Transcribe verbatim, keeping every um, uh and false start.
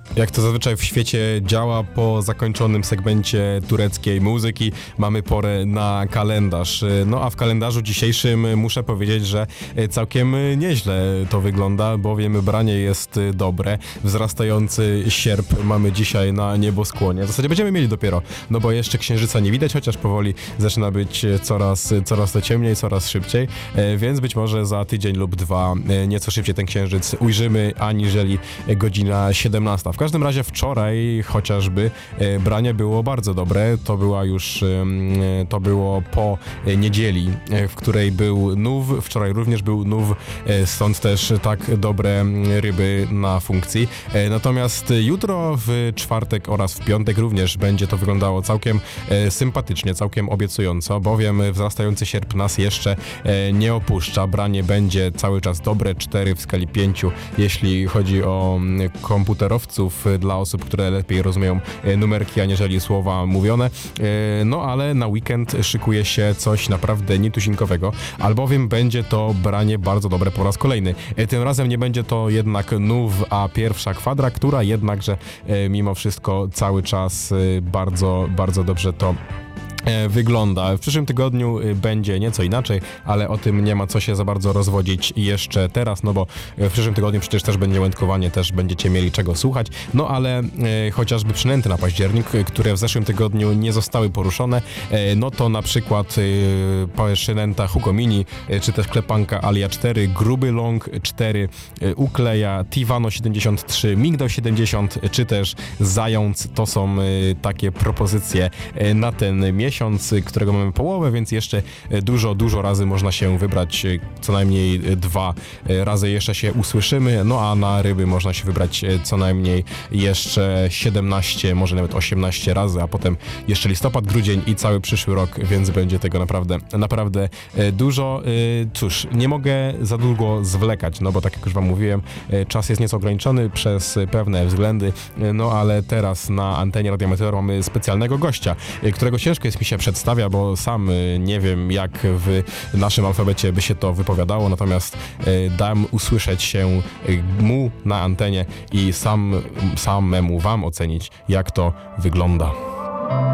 Jak to zazwyczaj w świecie działa, po zakończonym segmencie tureckiej muzyki mamy porę na kalendarz. No a w kalendarzu dzisiejszym muszę powiedzieć, że całkiem nieźle to wygląda, bowiem branie jest dobre. Wzrastający sierp mamy dzisiaj na nieboskłonie. W zasadzie będziemy mieli dopiero, no bo jeszcze księżyca nie widać, chociaż powoli zaczyna być coraz, coraz to ciemniej, coraz szybciej, więc być może za tydzień lub dwa nieco szybciej ten księżyc ujrzymy, aniżeli godzina siedemnasta. W każdym razie wczoraj chociażby branie było bardzo dobre. To była już, to było po niedzieli, w której był nów. Wczoraj również był nów, stąd też tak dobre ryby na funkcji. Natomiast jutro, w czwartek oraz w piątek również będzie to wyglądało całkiem sympatycznie, całkiem obiecująco, bowiem wzrastający sierp nas jeszcze nie opuszcza. Branie będzie cały czas dobre, cztery w skali pięciu, jeśli chodzi o komputerowców, dla osób, które lepiej rozumieją numerki, aniżeli słowa mówione. No ale na weekend szykuje się coś naprawdę nietuzinkowego, albowiem będzie to branie bardzo dobre po raz kolejny. Tym razem nie będzie to jednak nów, a pierwsza kwadra, która jednakże mimo wszystko cały czas bardzo, bardzo dobrze to wygląda. W przyszłym tygodniu będzie nieco inaczej, ale o tym nie ma co się za bardzo rozwodzić jeszcze teraz, no bo w przyszłym tygodniu przecież też będzie łędkowanie, też będziecie mieli czego słuchać, no ale e, chociażby przynęty na październik, które w zeszłym tygodniu nie zostały poruszone, e, no to na przykład e, przynęta Hugo Mini, e, czy też klepanka Alia cztery, gruby long cztery, e, ukleja Tivano siedemdziesiąt trzy, Migdał siedemdziesiąt, czy też zając, to są e, takie propozycje e, na ten miesiąc, którego mamy połowę, więc jeszcze dużo, dużo razy można się wybrać, co najmniej dwa razy jeszcze się usłyszymy, no a na ryby można się wybrać co najmniej jeszcze siedemnaście, może nawet osiemnaście razy, a potem jeszcze listopad, grudzień i cały przyszły rok, więc będzie tego naprawdę, naprawdę dużo. Cóż, nie mogę za długo zwlekać, no bo tak jak już wam mówiłem, czas jest nieco ograniczony przez pewne względy, no ale teraz na antenie Radia Meteor mamy specjalnego gościa, którego ciężko jest mi się przedstawia, bo sam nie wiem, jak w naszym alfabecie by się to wypowiadało, natomiast dam usłyszeć się mu na antenie i sam, samemu wam ocenić, jak to wygląda.